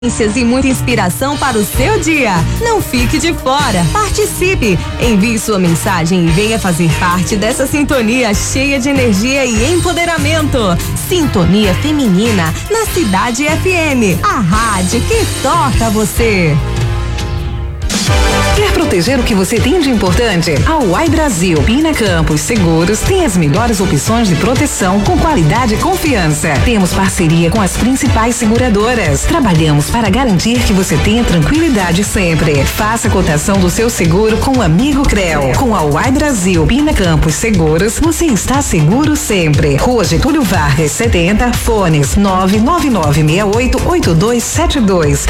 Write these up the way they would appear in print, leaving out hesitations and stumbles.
E muita inspiração para o seu dia. Não fique de fora. Participe. Envie sua mensagem e venha fazer parte dessa sintonia cheia de energia e empoderamento. Sintonia Feminina na Cidade FM. A rádio que toca você. Quer proteger o que você tem de importante? A Uai Brasil Pina Campos Seguros tem as melhores opções de proteção com qualidade e confiança. Temos parceria com as principais seguradoras. Trabalhamos para garantir que você tenha tranquilidade sempre. Faça a cotação do seu seguro com o amigo Creu. Com a Uai Brasil Pina Campos Seguros, você está seguro sempre. Rua Getúlio Vargas 70, fones 999688272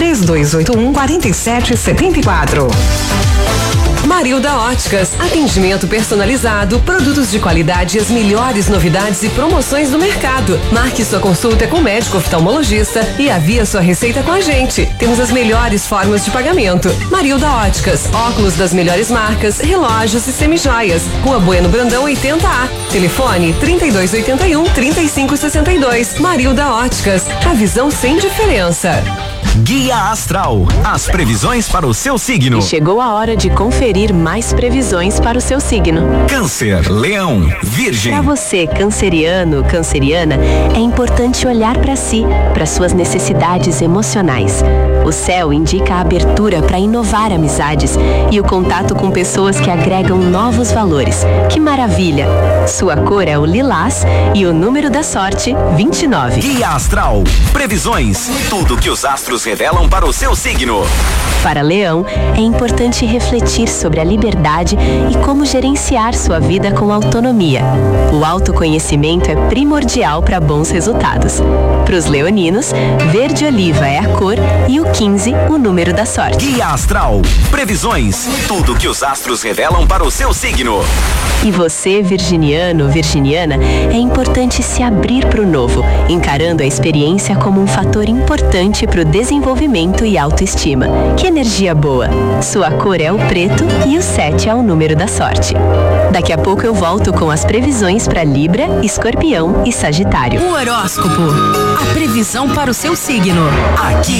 3281-4774. Marilda Óticas, atendimento personalizado, produtos de qualidade e as melhores novidades e promoções do mercado. Marque sua consulta com o médico oftalmologista e avie sua receita com a gente. Temos as melhores formas de pagamento. Marilda Óticas, óculos das melhores marcas, relógios e semijoias. Rua Bueno Brandão 80A. Telefone 3281-3562. Marilda Óticas, a visão sem diferença. Guia Astral, as previsões para o seu signo. E chegou a hora de conferir mais previsões para o seu signo. Câncer, Leão, Virgem. Para você, canceriano, canceriana, é importante olhar para si, para suas necessidades emocionais. O céu indica a abertura para inovar amizades e o contato com pessoas que agregam novos valores. Que maravilha! Sua cor é o lilás e o número da sorte, 29. Guia Astral, previsões, tudo que os astros revelam para o seu signo. Para Leão, é importante refletir sobre a liberdade e como gerenciar sua vida com autonomia. O autoconhecimento é primordial para bons resultados. Para os leoninos, verde oliva é a cor e o 15, o número da sorte. Guia Astral, previsões, tudo que os astros revelam para o seu signo. E você, virginiano, virginiana, é importante se abrir para o novo, encarando a experiência como um fator importante para o desenvolvimento e autoestima. Que energia boa! Sua cor é o preto e o 7 é o número da sorte. Daqui a pouco eu volto com as previsões para Libra, Escorpião e Sagitário. O horóscopo, a previsão para o seu signo. Aqui